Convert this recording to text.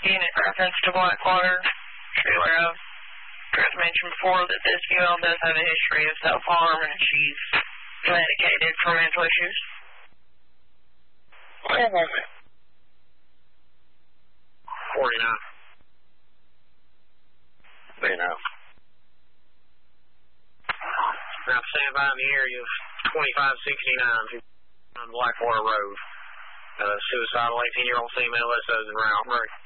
in reference to Blackwater. She's aware of. Chris mentioned before that this female does have a history of self-harm and she's medicated for mental issues. What was it? 49. Now, stand by in the area of 2569 on Blackwater Road. Suicidal 18-year-old female SOs in Round Break.